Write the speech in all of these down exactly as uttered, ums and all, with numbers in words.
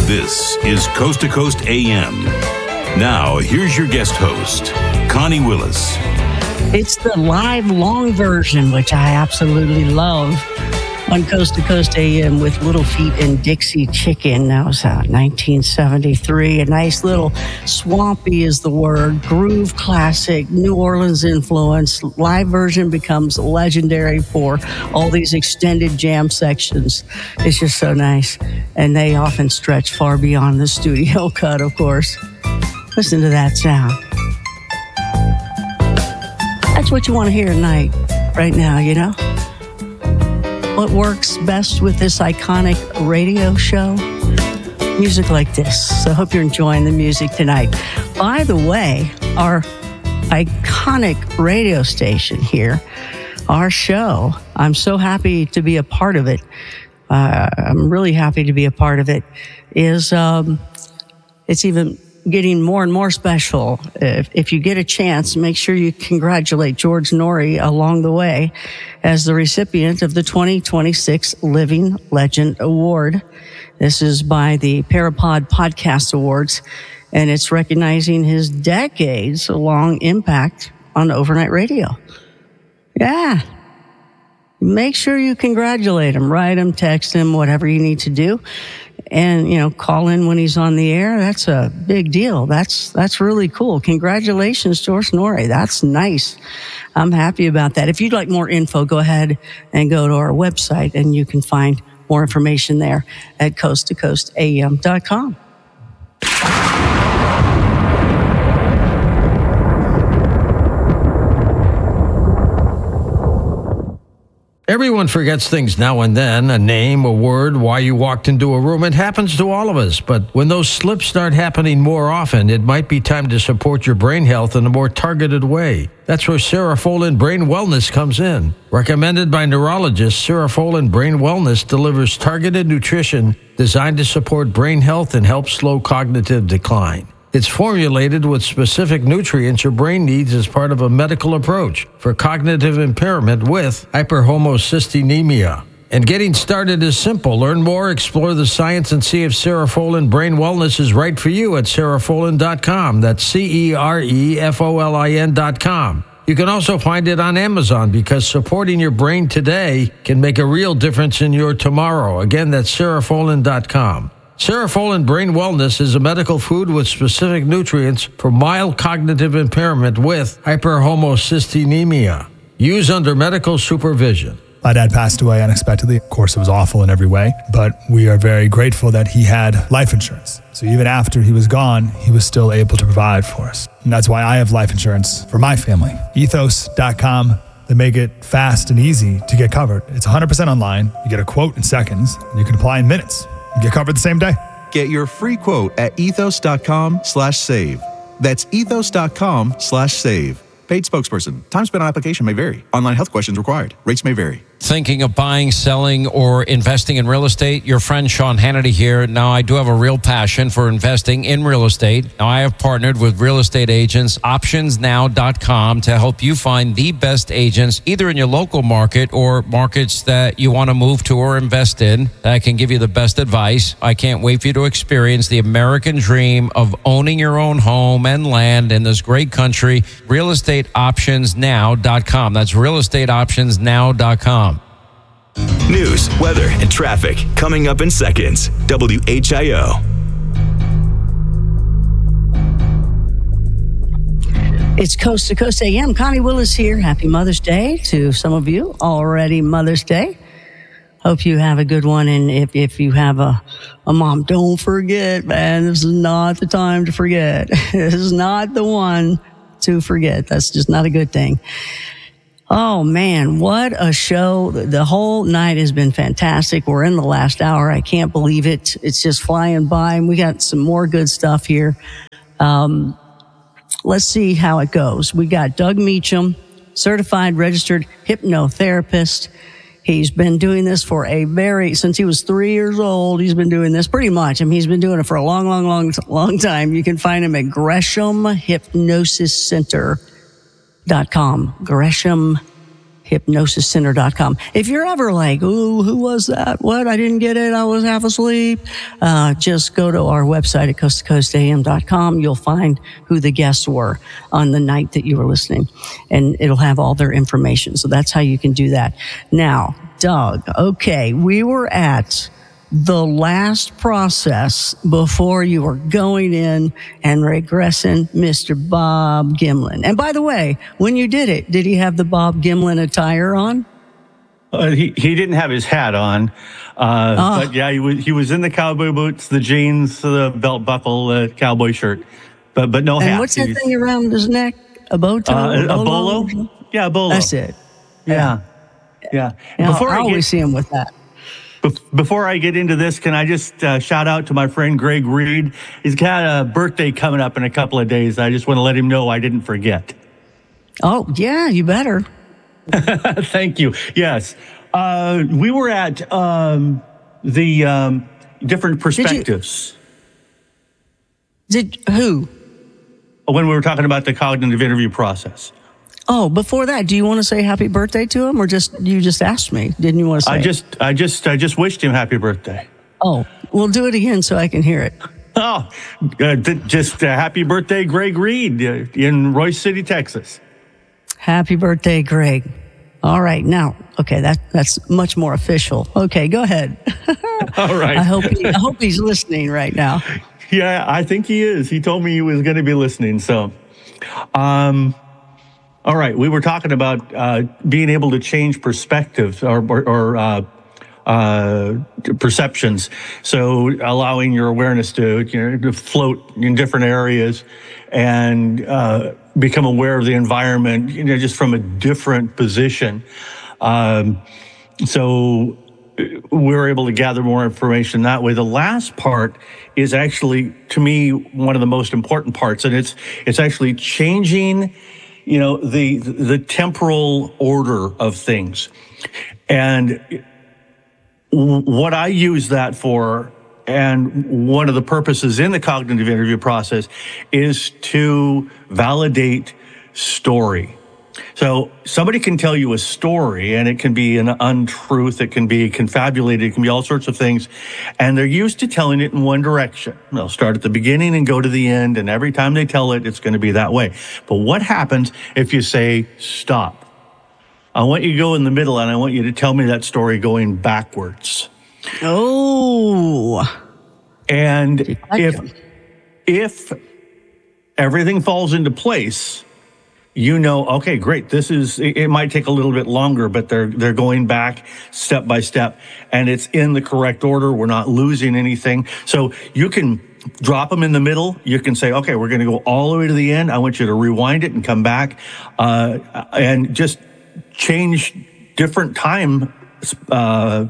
This is Coast to Coast A M. Now, here's your guest host, Connie Willis. It's the live long version, which I absolutely love, on Coast to Coast A M with Little Feat and Dixie Chicken. That was uh, nineteen seventy-three. A nice little swampy is the word, groove classic, New Orleans influence. Live version becomes legendary for all these extended jam sections. It's just so nice. And they often stretch far beyond the studio cut, of course. Listen to that sound. That's what you want to hear tonight, right now, you know? What works best with this iconic radio show? Music like this. So I hope you're enjoying the music tonight. By the way, our iconic radio station here, our show, I'm so happy to be a part of it. Uh, I'm really happy to be a part of it. Is um, it's even getting more and more special. If, if you get a chance, make sure you congratulate George Noory along the way as the recipient of the twenty twenty-six Living Legend Award. This is by the Parapod Podcast Awards, and it's recognizing his decades-long impact on overnight radio. Yeah. Make sure you congratulate him. Write him, text him, whatever you need to do. And, you know, call in when he's on the air. That's a big deal. That's that's really cool. Congratulations, George Noory. That's nice. I'm happy about that. If you'd like more info, go ahead and go to our website, and you can find more information there at coast to coast a m dot com. Everyone forgets things now and then, a name, a word, why you walked into a room. It happens to all of us. But when those slips start happening more often, it might be time to support your brain health in a more targeted way. That's where Cerefolin Brain Wellness comes in. Recommended by neurologists, Cerefolin Brain Wellness delivers targeted nutrition designed to support brain health and help slow cognitive decline. It's formulated with specific nutrients your brain needs as part of a medical approach for cognitive impairment with hyperhomocysteine. And getting started is simple. Learn more, explore the science, and see if Cerefolin Brain Wellness is right for you at cerefolin dot com. That's C E R E F O L I N dot com. You can also find it on Amazon because supporting your brain today can make a real difference in your tomorrow. Again, that's cerefolin dot com. Cerefolin Brain Wellness is a medical food with specific nutrients for mild cognitive impairment with hyperhomocysteine. Use under medical supervision. My dad passed away unexpectedly. Of course, it was awful in every way, but we are very grateful that he had life insurance. So even after he was gone, he was still able to provide for us. And that's why I have life insurance for my family. ethos dot com. They make it fast and easy to get covered. It's one hundred percent online. You get a quote in seconds, and you can apply in minutes. You get covered the same day. Get your free quote at ethos dot com slash save. That's ethos dot com slash save. Paid spokesperson. Time spent on application may vary. Online health questions required. Rates may vary. Thinking of buying, selling, or investing in real estate? Your friend Sean Hannity here. Now, I do have a real passion for investing in real estate. Now, I have partnered with real estate agents, options now dot com, to help you find the best agents, either in your local market or markets that you want to move to or invest in, that can give you the best advice. I can't wait for you to experience the American dream of owning your own home and land in this great country. real estate options now dot com. That's real estate options now dot com. News, weather, and traffic coming up in seconds. W H I O. It's Coast to Coast A M. Connie Willis here. Happy Mother's Day to some of you. Already Mother's Day. Hope you have a good one. And if, if you have a, a mom, don't forget, man, this is not the time to forget. This is not the one to forget. That's just not a good thing. Oh, man, what a show. The whole night has been fantastic. We're in the last hour. I can't believe it. It's just flying by, and we got some more good stuff here. Um, let's see how it goes. We got Doug Meacham, certified registered hypnotherapist. He's been doing this for a very, since he was three years old, he's been doing this pretty much. I mean, he's been doing it for a long, long, long, long time. You can find him at Gresham Hypnosis Center. Dot com, Gresham hypnosis center dot com. If you're ever like, ooh, who was that? What? I didn't get it. I was half asleep. Uh, just go to our website at coast to coast a m dot com. You'll find who the guests were on the night that you were listening, and it'll have all their information. So that's how you can do that. Now, Doug, okay, we were at the last process before you were going in and regressing Mister Bob Gimlin. And by the way, when you did it, did he have the Bob Gimlin attire on? Uh, he he didn't have his hat on, uh, oh. but yeah, he was he was in the cowboy boots, the jeans, the belt buckle, the cowboy shirt, but but no and hat. And what's that thing around his neck? A bow tie? Uh, a bolo? Yeah, a bolo. That's it. Yeah, yeah. yeah. Before I, I I always get, see him with that. Before I get into this, can I just uh, shout out to my friend Greg Reed? He's got a birthday coming up in a couple of days. I just want to let him know I didn't forget. Oh, yeah, you better. Thank you. Yes. Uh, we were at um, the um, different perspectives. Did, you, did who? When we were talking about the cognitive interview process. Oh, before that, do you want to say happy birthday to him, or just you just asked me? Didn't you want to say? I just, I just, I just wished him happy birthday. Oh, we'll do it again so I can hear it. Oh, uh, th- just uh, happy birthday, Greg Reed, uh, in Royce City, Texas. Happy birthday, Greg. All right, now, okay, that that's much more official. Okay, go ahead. All right. I hope he, I hope he's listening right now. Yeah, I think he is. He told me he was going to be listening. So, um. All right, we were talking about uh, being able to change perspectives or, or, or uh, uh, perceptions. So allowing your awareness to, you know, to float in different areas and uh, become aware of the environment, you know, just from a different position. Um, so we were able to gather more information that way. The last part is actually, to me, one of the most important parts, and it's it's actually changing, you know, the the temporal order of things. And what I use that for, and one of the purposes in the cognitive interview process, is to validate story. So somebody can tell you a story, and it can be an untruth, it can be confabulated, it can be all sorts of things, and they're used to telling it in one direction. They'll start at the beginning and go to the end, and every time they tell it, it's going to be that way. But what happens if you say, stop? I want you to go in the middle, and I want you to tell me that story going backwards. Oh. And if if everything falls into place, you know, okay, great. This is, it might take a little bit longer, but they're, they're going back step by step, and it's in the correct order. We're not losing anything. So you can drop them in the middle. You can say, okay, we're going to go all the way to the end. I want you to rewind it and come back, uh, and just change different time, uh,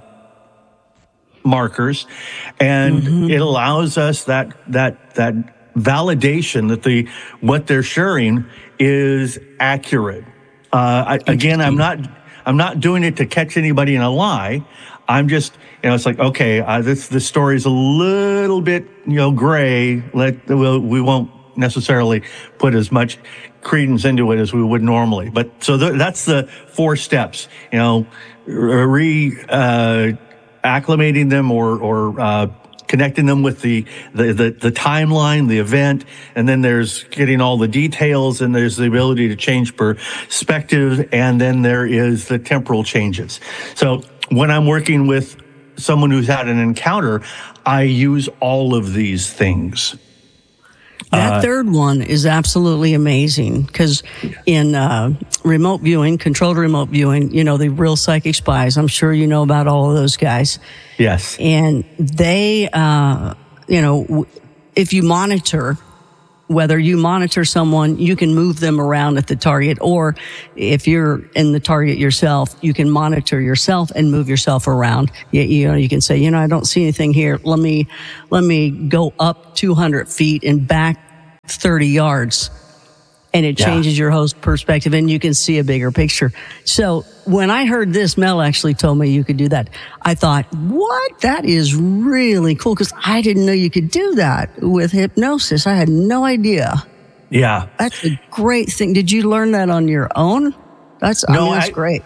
markers. And mm-hmm. it allows us that, that, that validation that the, what they're sharing is accurate. Uh, I, again, I'm not, I'm not doing it to catch anybody in a lie. I'm just, you know, it's like, okay, uh, this, this story is a little bit, you know, gray. Let, we'll, we won't necessarily put as much credence into it as we would normally. But so th- that's the four steps, you know, re, uh, acclimating them or, or, uh, connecting them with the, the, the, the timeline, the event, and then there's getting all the details, and there's the ability to change perspective, and then there is the temporal changes. So when I'm working with someone who's had an encounter, I use all of these things. That Uh, third one is absolutely amazing because in uh, remote viewing, controlled remote viewing, you know, the real psychic spies, I'm sure you know about all of those guys. Yes. And they, uh, you know, if you monitor, whether you monitor someone, you can move them around at the target, or if you're in the target yourself, you can monitor yourself and move yourself around. You, you know, you can say, you know, I don't see anything here. Let me, let me go up two hundred feet and back thirty yards. And it changes yeah. your host perspective, and you can see a bigger picture. So when I heard this, Mel actually told me you could do that. I thought, what? That is really cool, because I didn't know you could do that with hypnosis. I had no idea. Yeah. That's a great thing. Did you learn that on your own? That's, no, I mean, that's I, great.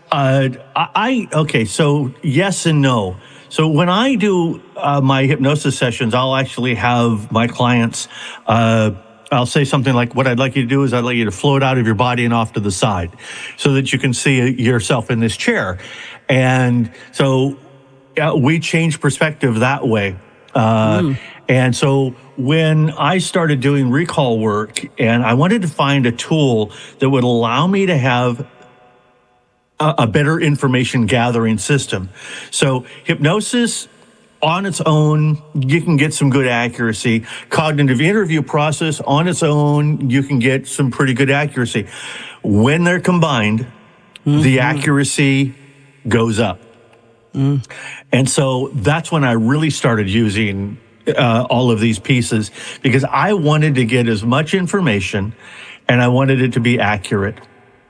Uh, I, I okay. So yes and no. So when I do uh, my hypnosis sessions, I'll actually have my clients. Uh, I'll say something like, "What I'd like you to do is I'd like you to float out of your body and off to the side, so that you can see yourself in this chair." And so uh, we change perspective that way. Uh, mm. And so when I started doing recall work, and I wanted to find a tool that would allow me to have a, a better information gathering system. So hypnosis on its own, you can get some good accuracy. Cognitive interview process on its own, you can get some pretty good accuracy. When they're combined, mm-hmm. the accuracy goes up. Mm. And so that's when I really started using uh, all of these pieces, because I wanted to get as much information and I wanted it to be accurate.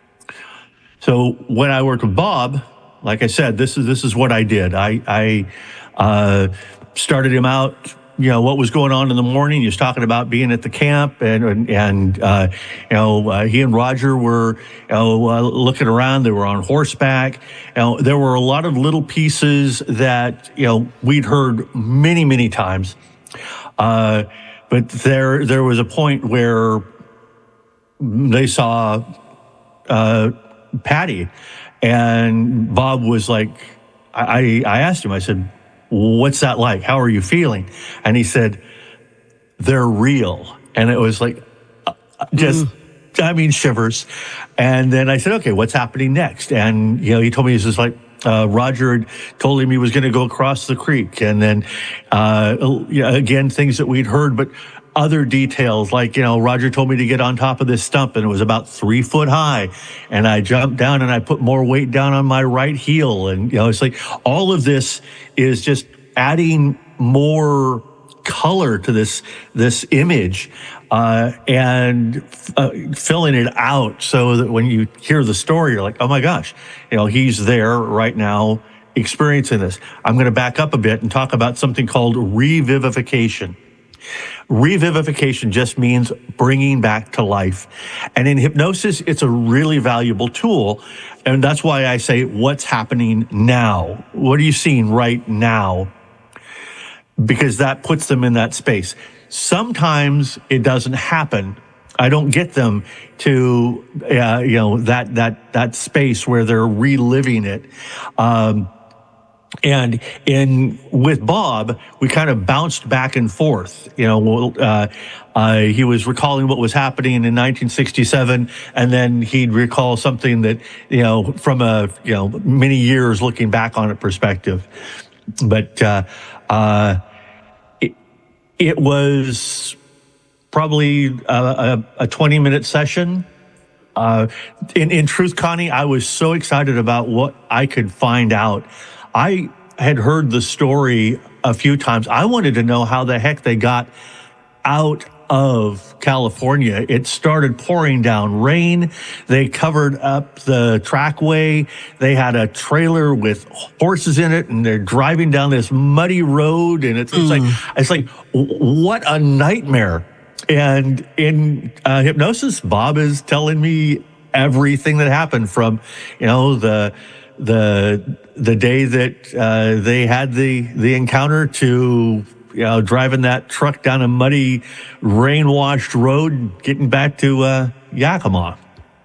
So when I worked with Bob, like I said, this is this is what I did. I, I uh, started him out, you know, what was going on in the morning. He was talking about being at the camp, and and, and uh, you know, uh, he and Roger were, you know, uh, looking around. They were on horseback. You know, there were a lot of little pieces that, you know, we'd heard many, many times. Uh, but there there was a point where they saw uh, Patty, and Bob was like, I, I asked him, I said, "What's that like? How are you feeling?" And he said, "They're real." And it was like, just, mm. I mean, shivers. And then I said, "Okay, what's happening next?" And, you know, he told me, he's just like, uh, Roger had told him he was going to go across the creek. And then, uh, you know, again, things that we'd heard, but other details, like, you know, Roger told me to get on top of this stump, and it was about three foot high. And I jumped down and I put more weight down on my right heel. And, you know, it's like all of this is just adding more color to this, this image, uh, and uh, filling it out so that when you hear the story, you're like, oh my gosh, you know, he's there right now experiencing this. I'm going to back up a bit and talk about something called revivification. Revivification just means bringing back to life. And in hypnosis, it's a really valuable tool. And that's why I say, what's happening now? What are you seeing right now? Because that puts them in that space. Sometimes it doesn't happen. I don't get them to, uh, you know, that, that, that space where they're reliving it. Um, And in with Bob, we kind of bounced back and forth. You know, uh, uh, he was recalling what was happening in nineteen sixty-seven, and then he'd recall something that, you know, from a, you know, many years looking back on it perspective. But uh, uh, it, it was probably a, a twenty minute session. Uh, in, in truth, Connie, I was so excited about what I could find out. I had heard the story a few times. I wanted to know how the heck they got out of California. It started pouring down rain. They covered up the trackway. They had a trailer with horses in it, and they're driving down this muddy road. And it's, it's mm. like, it's like, what a nightmare. And in uh, hypnosis, Bob is telling me everything that happened from, you know, the, the, the day that uh, they had the, the encounter to, you know, driving that truck down a muddy, rain-washed road, getting back to uh, Yakima.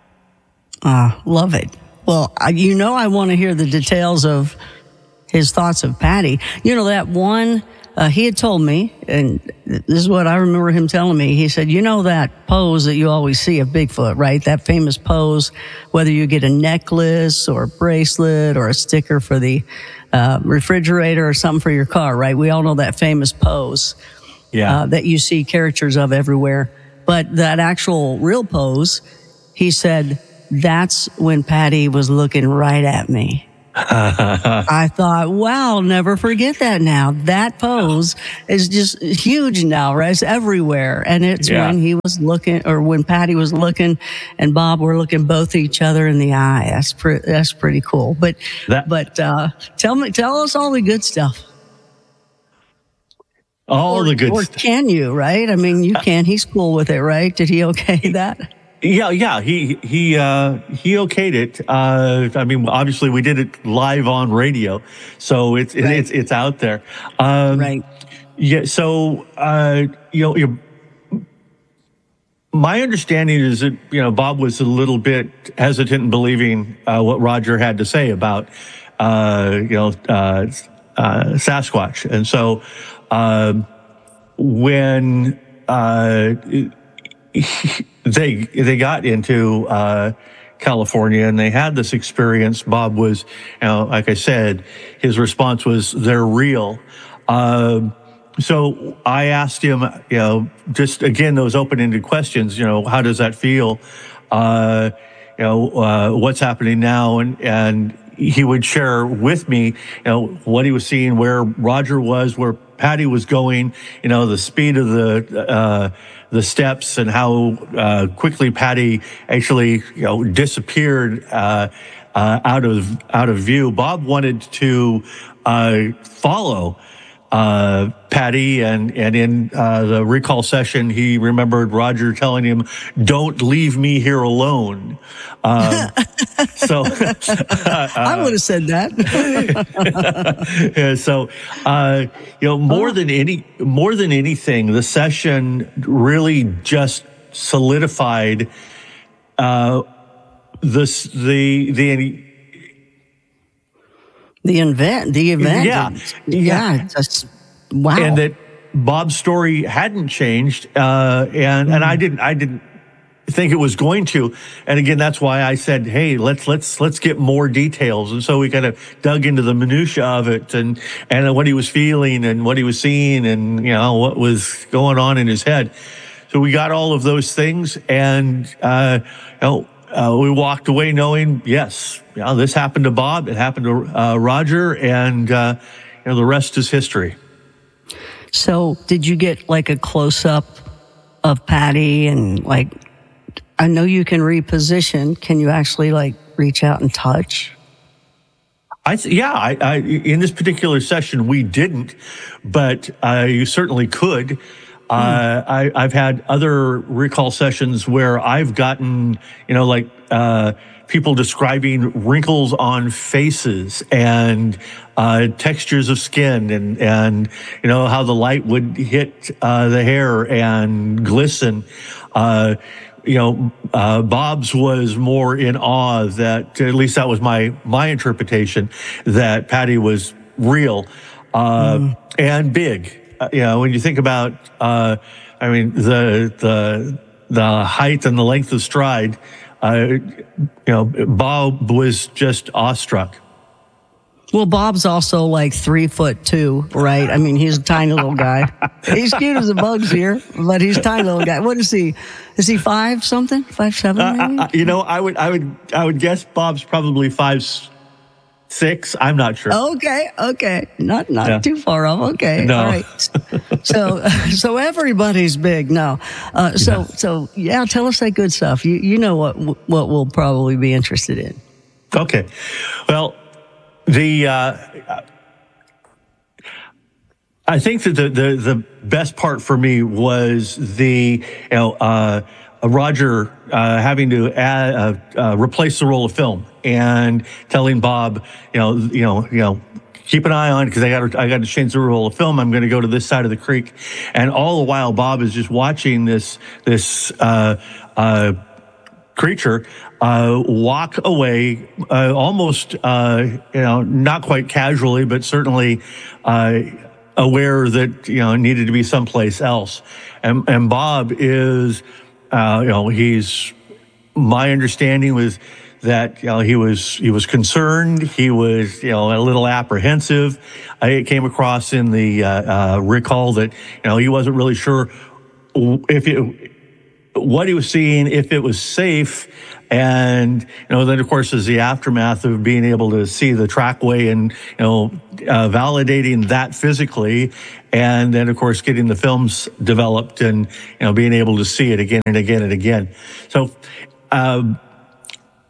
Ah, uh, love it. Well, you know, I want to hear the details of his thoughts of Patty. You know, that one, uh, he had told me, and this is what I remember him telling me. He said, you know that pose that you always see of Bigfoot, right? That famous pose, whether you get a necklace or a bracelet or a sticker for the uh, refrigerator or something for your car, right? We all know that famous pose yeah. uh, that you see characters of everywhere. But that actual real pose, he said, that's when Patty was looking right at me. I thought, wow, never forget that now. That pose is just huge now, right? It's everywhere. And it's yeah. when he was looking, or when Patty was looking and Bob were looking both each other in the eye. That's pretty, that's pretty cool. But, that, but, uh, tell me, tell us all the good stuff. All or, the good or stuff. Can you, right? I mean, you can. He's cool with it, right? Did he okay that? Yeah, yeah, he he uh, he okayed it. Uh, I mean, obviously, we did it live on radio, so it's Right. it's it's out there. Um, Right. Yeah. So uh, you know, you my understanding is that you know Bob was a little bit hesitant in believing uh, what Roger had to say about uh, you know uh, uh, Sasquatch, and so um, when. Uh, They they got into uh, California and they had this experience. Bob was, you know, like I said, his response was, "They're real." Um, so I asked him, you know, just again those open-ended questions. You know, how does that feel? Uh, you know, uh, what's happening now? And and he would share with me, you know, what he was seeing, where Roger was, where Patty was going. You know, the speed of the. Uh, the steps and how uh, quickly Patty actually, you know, disappeared uh, uh, out of out of view. Bob wanted to uh, follow uh, Patty, and and in uh, the recall session, he remembered Roger telling him, "Don't leave me here alone." Um, so uh, I would have said that. yeah, so uh, you know, more than any, more than anything, the session really just solidified uh, this the the the event, the event. Yeah, yeah, yeah. just wow. And that Bob's story hadn't changed, uh, and mm. and I didn't I didn't. think it was going to, and again, that's why I said, "Hey, let's let's let's get more details." And so we kind of dug into the minutia of it, and and what he was feeling, and what he was seeing, and you know what was going on in his head. So we got all of those things, and uh, you know, uh, we walked away knowing, yes, you know, this happened to Bob, it happened to uh, Roger, and uh, you know, the rest is history. So, did you get like a close up of Patty and like? I know you can reposition. Can you actually like reach out and touch? I th- yeah, I, I, in this particular session we didn't, but uh, you certainly could. Mm. Uh, I, I've had other recall sessions where I've gotten, you know, like uh, people describing wrinkles on faces and uh, textures of skin, and and you know how the light would hit uh, the hair and glisten. Uh, You know, uh, Bob's was more in awe that, at least that was my my interpretation, that Patty was real uh, mm. and big. Uh, you know, when you think about, uh, I mean, the the the height and the length of stride, uh, you know, Bob was just awestruck. Well, Bob's also like three foot two, right? I mean, he's a tiny little guy. He's cute as a bug's here, but he's a tiny little guy. What is he? Is he five something? Five seven? Maybe? Uh, I, you know, I would, I would, I would guess Bob's probably five six. I'm not sure. Okay, okay, not not yeah. too far off. Okay, no. all right. So, so everybody's big. No, uh, so yeah. so yeah. Tell us that good stuff. You you know what what we'll probably be interested in. Okay, well. The uh, I think that the, the the best part for me was the you know uh, Roger uh, having to add, uh, uh, replace the roll of film and telling Bob you know you know you know keep an eye on, because I got I got to change the roll of film. I'm going to go to this side of the creek, and all the while Bob is just watching this this. Uh, uh, creature uh, walk away uh, almost, uh, you know, not quite casually, but certainly uh, aware that, you know, it needed to be someplace else. And, and Bob is, uh, you know, he's, my understanding was that, you know, he was, he was concerned. He was, you know, a little apprehensive. I came across in the uh, uh, recall that, you know, he wasn't really sure if it, what he was seeing, if it was safe. And, you know, then of course is the aftermath of being able to see the trackway and, you know, uh, validating that physically. And then of course getting the films developed and, you know, being able to see it again and again and again. So, um,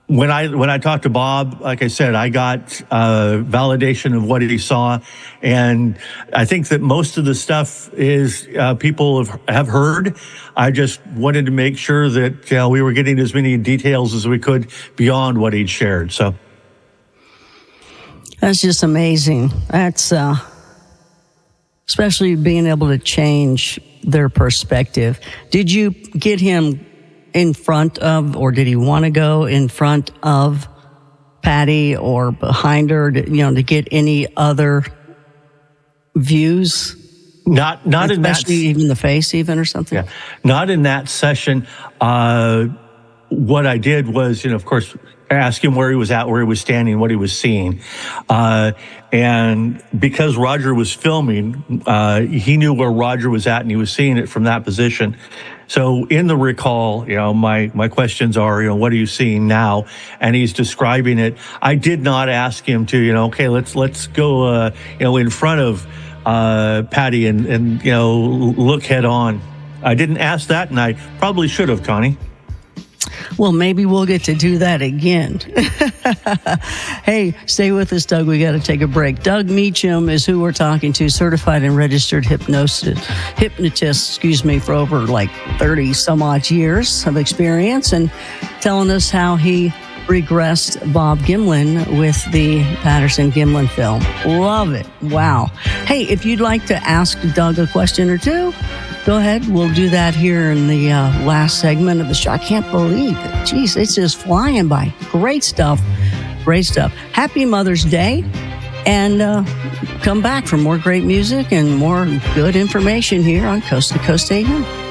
when I when I talked to Bob, like I said, I got uh, validation of what he saw, and I think that most of the stuff is uh, people have, have heard. I just wanted to make sure that uh, we were getting as many details as we could beyond what he'd shared. So that's just amazing. That's uh, especially being able to change their perspective. Did you get him in front of, or did he want to go in front of Patty or behind her, to, you know, to get any other views? Not, not in that, especially even the face, even or something. Yeah, not in that session. Uh, what I did was, you know, of course, ask him where he was at, where he was standing, what he was seeing, uh, and because Roger was filming, uh, he knew where Roger was at, and he was seeing it from that position. So in the recall, you know, my, my questions are, you know, what are you seeing now? And he's describing it. I did not ask him to, you know, okay, let's, let's go, uh, you know, in front of, uh, Patty and, and, you know, look head on. I didn't ask that, and I probably should have, Connie. Well, maybe we'll get to do that again. Hey, stay with us, Doug. We got to take a break. Doug Meacham is who we're talking to, certified and registered hypnosis, hypnotist, excuse me, for over like thirty some odd years of experience, and telling us how he regressed Bob Gimlin with the Patterson-Gimlin film. Love it. Wow. Hey, if you'd like to ask Doug a question or two, go ahead. We'll do that here in the uh, last segment of the show. I can't believe it. Jeez, it's just flying by. Great stuff. Great stuff. Happy Mother's Day. And uh, come back for more great music and more good information here on Coast to Coast A M.